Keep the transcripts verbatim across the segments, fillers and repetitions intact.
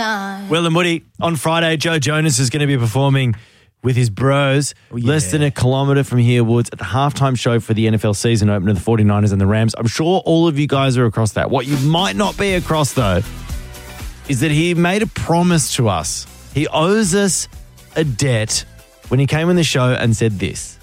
time. Will and Woody, on Friday, Joe Jonas is going to be performing with his bros Oh, yeah. less than a kilometre from here, Woods, at the halftime show for the N F L season opener, the forty-niners and the Rams. I'm sure all of you guys are across that. What you might not be across, though, is that he made a promise to us. He owes us a debt when he came on the show and said this.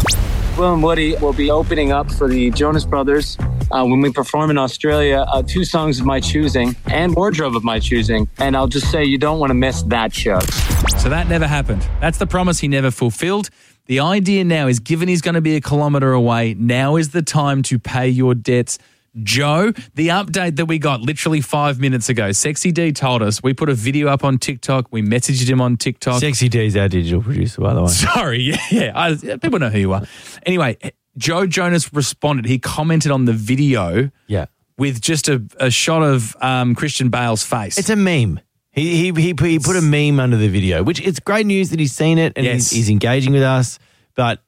Will and Woody will be opening up for the Jonas Brothers uh, when we perform in Australia, uh, two songs of my choosing and wardrobe of my choosing. And I'll just say you don't want to miss that show. So that never happened. That's the promise he never fulfilled. The idea now is, given he's going to be a kilometre away, now is the time to pay your debts. Joe, the update that we got literally five minutes ago, Sexy D told us, we put a video up on TikTok, we messaged him on TikTok. Sexy D is our digital producer, by the way. Sorry, yeah, yeah, I, people know who you are. Anyway, Joe Jonas responded. He commented on the video Yeah. with just a, a shot of um, Christian Bale's face. It's a meme. He, he he he put a meme under the video, which it's great news that he's seen it and Yes. he's, he's engaging with us. But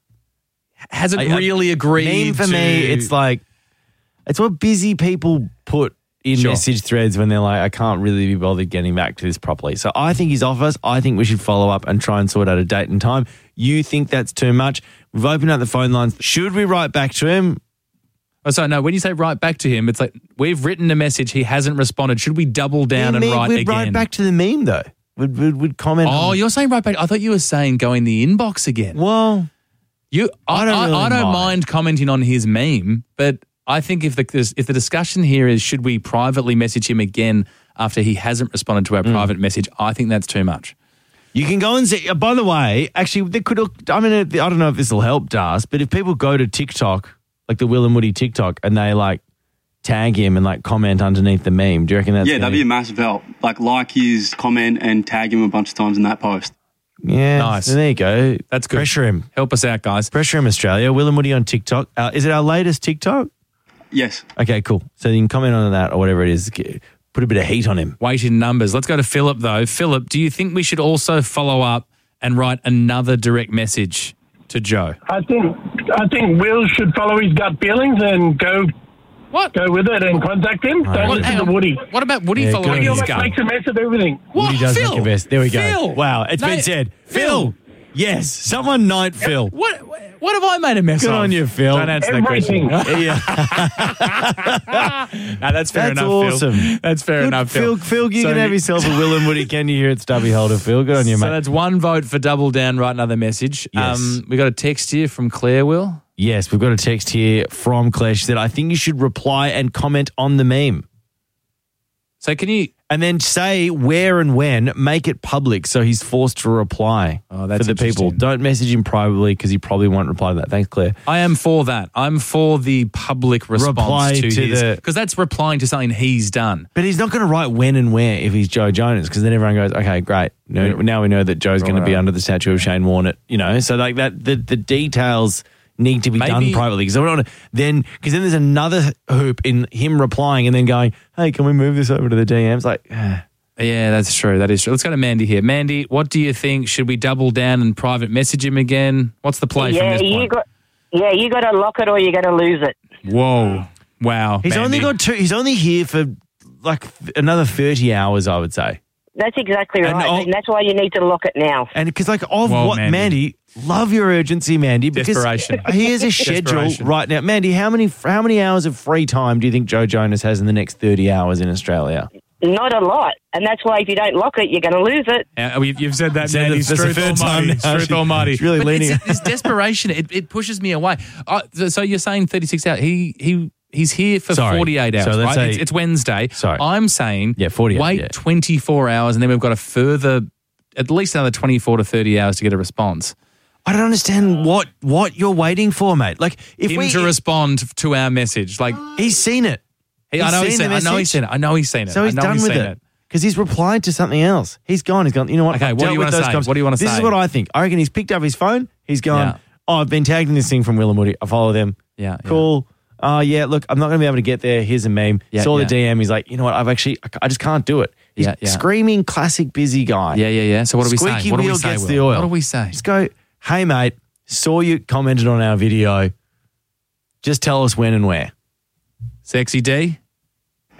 Hasn't I- I- really agreed. meme for to- me, it's like it's what busy people put in Sure. message threads when they're like, I can't really be bothered getting back to this properly. So I think he's off us. I think we should follow up and try and sort out a date and time. You think that's too much? We've opened up the phone lines. Should we write back to him? Oh, sorry, no, when you say write back to him, it's like we've written a message, he hasn't responded. Should we double down Yeah, and meme- write we'd again? write back to the meme though. We'd, we'd, we'd comment. Oh, on, you're saying right back. I thought you were saying go in the inbox again. well, You, I, I don't I, really I don't mind. mind. commenting on his meme, but I think if the if the discussion here is should we privately message him again after he hasn't responded to our Mm. private message, I think that's too much. you can go and see. uh, By the way, actually, they could. I mean, I don't know if this will help, Das, but if people go to TikTok, like the Will and Woody TikTok, and they like tag him and like comment underneath the meme, do you reckon that's Yeah, gonna- that'd be a massive help. Like, like his comment and tag him a bunch of times in that post. Yeah, Nice. so there you go. That's good. Pressure him. Help us out, guys. Pressure him, Australia. Will and Woody on TikTok. Uh, is it our latest TikTok? Yes. Okay, cool. So you can comment on that or whatever it is. Get- Put a bit of heat on him. Weighted numbers. Let's go to Philip, though. Philip, do you think we should also follow up and write another direct message to Joe? I think I think Will should follow his gut feelings and go What? go with it and contact him. Don't What, listen hang to on. Woody. What about Woody Yeah, following good He his on always gut? makes a mess of everything. What? Woody does Phil? make your best. There we go. Phil? Wow, it's been Mate, said. Phil. Phil. Yes, someone knight Phil. What What have I made a mess Good of? on you, Phil. Don't answer that Everything. question. Yeah. No, that's fair That's enough, awesome. Phil. That's fair Good, enough, Phil. Phil. Phil, you So- can have yourself a Will and Woody Can you hear it, Stubby Holder, Phil. Good on you, So mate. that's one vote for double down, write another message. Yes. Um, we got a text here from Claire, Will. Yes, we've got a text here from Claire. She said, I think you should reply and comment on the meme. So can you... And then say where and when, make it public so he's forced to reply Oh, that's for the people. interesting. Don't message him privately because he probably won't reply to that. Thanks, Claire. I am for that. I'm for the public response Reply to, to his... the- Because that's replying to something he's done. But he's not going to write when and where if he's Joe Jonas because then everyone goes, okay, great. No, now we know that Joe's going to be Right. under the statue of Shane Warne. You know, so like that, the, the details need to be done Maybe- privately because I don't want to then, because then there's another hoop in him replying and then going, hey, can we move this over to the D Ms? Like, ah. Yeah, that's true. That is true. Let's go to Mandy here. Mandy, what do you think? Should we double down and private message him again? What's the play from Yeah, this you point? got. Yeah, you got to lock it or you got to lose it. Whoa. Wow. he's Mandy. only got two, he's only here for like another thirty hours, I would say. That's exactly And right. I'll- And that's why you need to lock it now. And because, like, of Whoa, what, Mandy. Mandy, love your urgency, Mandy. Because Desperation. he has a schedule Desperation. right now. Mandy, how many how many hours of free time do you think Joe Jonas has in the next thirty hours in Australia? Not a lot. And that's why if you don't lock it, you're going to lose it. Uh, we- you've said that, Said Mandy. it- that's the Struth third time Almighty. now. Struth She- Almighty. she's really But leaning- It's, it's desperation. It, it pushes me away. Uh, so- so you're saying thirty-six hours. He he he's here for Sorry. forty-eight hours, So let's right? say- it's, it's Wednesday. Sorry. I'm saying Yeah, forty-eight, wait yeah. twenty-four hours and then we've got a further, at least another twenty-four to thirty hours to get a response. I don't understand what what you're waiting for, mate. Like, if Him we, to respond to our message. Like, he's seen it, he, He's I know he's seen seen the it. I know he's message. seen it. I know he's seen it. so he's I know done he's with seen it. Because he's replied to something else. He's gone. He's gone, you know what? Okay, I've what do dealt you with wanna those say? comments. What do you wanna This say? is what I think. I reckon he's picked up his phone. He's gone, Yeah. oh, I've been tagging this thing from Will and Woody. I follow them. Yeah, yeah. Cool. Oh, yeah, look, I'm not going to be able to get there. Here's a meme. Yeah, Saw yeah. the D M. He's like, you know what? I've actually, I- I just can't do it. He's Yeah, yeah. screaming classic busy guy. Yeah, yeah, yeah. So what do we Squeaky say? What do we wheel say, gets Will? the oil. What do we say? Just go, hey, mate, saw you commented on our video. Just tell us when and where. Sexy D?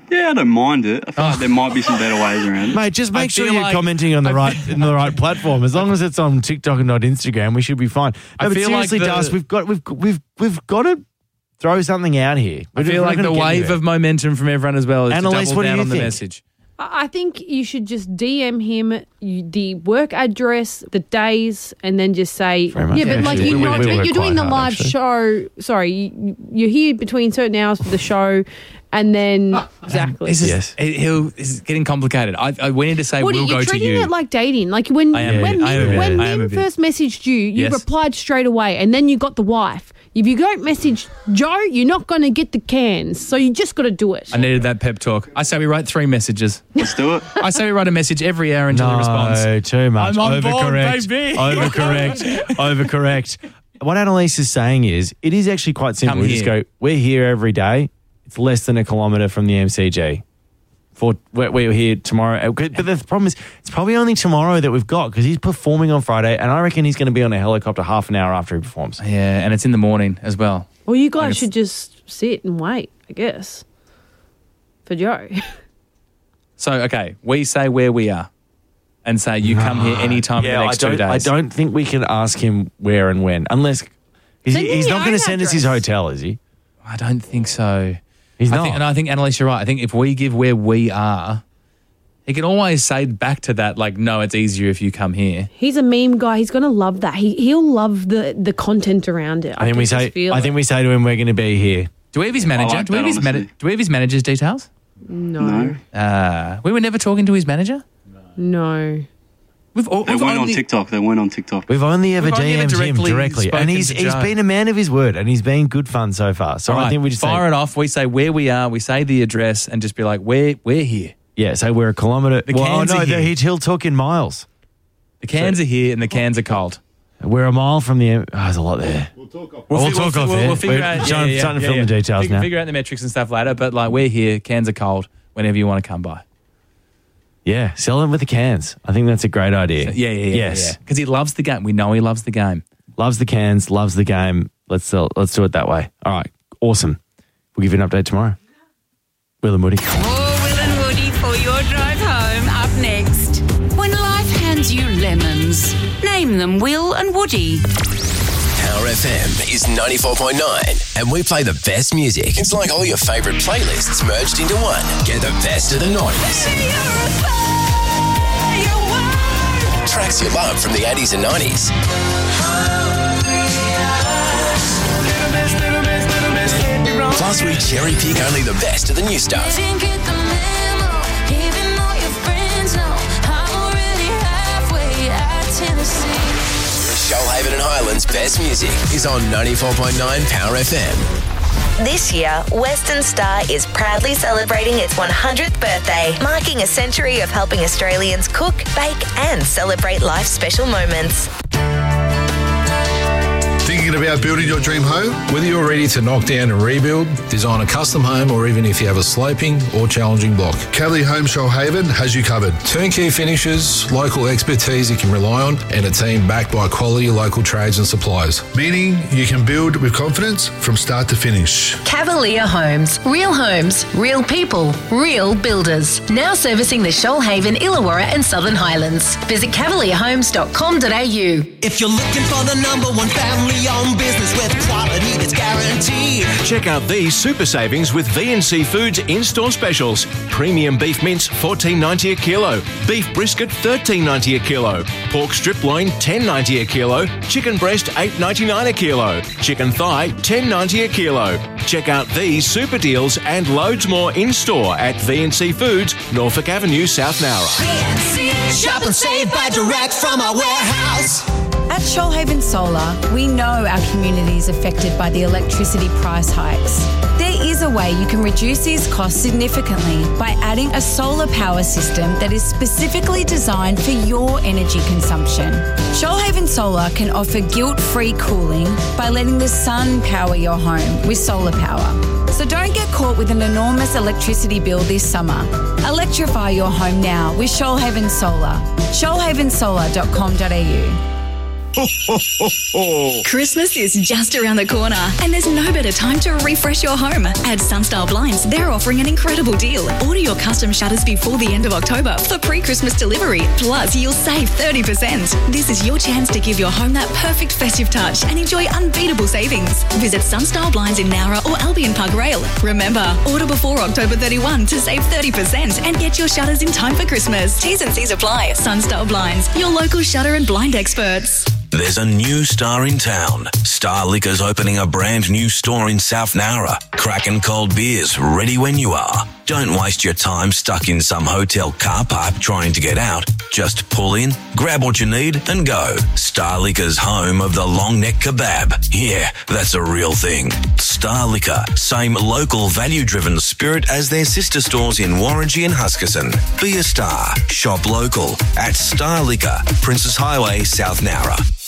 Yeah, I don't mind it. I feel like there might be some better ways around it. Mate, just I make sure feel you're like- commenting on the I right in the right platform. As long as it's on TikTok and not Instagram, we should be fine. I No, but feel like seriously, the- Das, we've got we've we've we've got to throw something out here. I feel like the wave of momentum from everyone as well is Annalise, to double what do down you on the think? message. I I think you should just D M him you, the work address, the days, and then just say, Very much. yeah, but Yeah, like actually, you're, we- not, we work you're doing quite the hard, live actually. show. Sorry, you, you're here between certain hours for the show, and then exactly. This is, Yes. it- he'll, this is getting complicated. I, I we need to say What, we'll you're go to treating you. it like dating. Like when I am a when bit. I am a Nim, bit. when I am a Nim bit. first messaged you, you Yes. replied straight away, and then you got the wife. If you don't message Joe, you're not going to get the cans. So you just got to do it. I needed that pep talk. I say we write three messages. Let's do it. I say we write a message every hour until he responds. No, too much. I'm on board, Overcorrect. baby. Overcorrect. Overcorrect. What Annalise is saying is, it is actually quite simple. Come we just here. go, we're here every day. It's less than a kilometre from the M C G. For we're, we're here tomorrow. But the problem is, it's probably only tomorrow that we've got because he's performing on Friday, and I reckon he's going to be on a helicopter half an hour after he performs. Yeah, and it's in the morning as well. Well, you I guys guess- should just sit and wait, I guess, for Joe. So, okay, we say where we are and say you come here anytime in the next I don't, two days. I don't think we can ask him where and when, unless he's, Send him he's your not going to own send us his address. hotel, is he? I don't think so. He's I not. think, and I think, Annalise, you're right. I think if we give where we are, he can always say back to that, like, no, it's easier if you come here. He's a meme guy. He's going to love that. He, he'll love the, the content around it. I think we can just say. feel I it. think we say to him, "We're going to be here." Do we have his manager? like do, we have that, his mana- honestly. do we have his manager's details? No. No. Uh, we were never talking to his manager? No. We've, all, They we've weren't on only- TikTok. They weren't on TikTok. We've only ever We've only ever D M'd him directly directly, spoken and he's to he's Joe. been a man of his word, and he's been good fun so far. So All I right, think we just fire say, it off. We say where we are. We say the address and just be like, we're, we're here. yeah, say we're a kilometre. The Well, oh cans no, are the, here. he- he'll talk in miles. The cans are here and the cans are cold. We're a mile from the. Oh, there's a lot there. We'll talk off. We'll, fi- talk fi- off we'll, there. we'll figure We're out. starting, yeah, yeah, starting to yeah, film yeah. the details figure, now. Figure out the metrics and stuff later. But like, we're here. Cans are cold. Whenever you want to come by. Yeah, sell him with the cans. I think that's a great idea. Yeah, yeah, yeah. Yes, Because he loves the game. We know he loves the game. loves the cans, loves the game. Let's sell, let's do it that way. All right, awesome. We'll give you an update tomorrow. Will and Woody. More Will and Woody for your drive home up next. When life hands you lemons, name them Will and Woody. Power F M is ninety-four point nine, and we play the best music. It's like all your favourite playlists merged into one. Get the best of the noughties. Tracks you love from the eighties and nineties. Plus, we cherry pick only the best of the new stuff. Shoalhaven and Highlands' best music is on ninety-four point nine Power F M. This year, Western Star is proudly celebrating its one hundredth birthday, marking a century of helping Australians cook, bake and celebrate life's special moments. Thinking about building your dream home? Whether you're ready to knock down and rebuild, design a custom home, or even if you have a sloping or challenging block, Cavalier Home Shoalhaven has you covered. turnkey finishes, local expertise you can rely on, and a team backed by quality local trades and suppliers. Meaning you can build with confidence from start to finish. Cavalier Homes. Real homes, real people, real builders. Now servicing the Shoalhaven, Illawarra and Southern Highlands. Visit cavalier homes dot com dot a u. If you're looking for the number one family-owned business with quality that's guaranteed. Check out these super savings with V and C Foods in-store specials. Premium beef mince fourteen ninety a kilo, beef brisket thirteen ninety a kilo, pork strip loin ten ninety a kilo, chicken breast eight ninety-nine a kilo, chicken thigh ten ninety a kilo. Check out these super deals and loads more in-store at V and C Foods, Norfolk Avenue, South Nowra. V and C, shop and save by direct from our warehouse. At Shoalhaven Solar, we know our community is affected by the electricity price hikes. There is a way you can reduce these costs significantly by adding a solar power system that is specifically designed for your energy consumption. Shoalhaven Solar can offer guilt-free cooling by letting the sun power your home with solar power. So don't get caught with an enormous electricity bill this summer. Electrify your home now with Shoalhaven Solar. shoalhaven solar dot com dot a u. Ho, ho, ho, ho. Christmas is just around the corner and there's no better time to refresh your home. At Sunstyle Blinds, they're offering an incredible deal. Order your custom shutters before the end of October for pre-Christmas delivery. Plus, you'll save thirty percent. This is your chance to give your home that perfect festive touch and enjoy unbeatable savings. Visit Sunstyle Blinds in Nowra or Albion Park Rail. Remember, order before October thirty-first to save thirty percent and get your shutters in time for Christmas. T's and C's apply. Sunstyle Blinds, your local shutter and blind experts. There's a new star in town. Star Liquor's opening a brand new store in South Nowra. Cracking cold beers ready when you are. Don't waste your time stuck in some hotel car park trying to get out. Just pull in, grab what you need and go. Star Liquor's home of the long neck kebab. Yeah, that's a real thing. Star Liquor, same local value-driven spirit as their sister stores in Warrangy and Huskisson. Be a star. Shop local at Star Liquor, Princess Highway, South Nowra.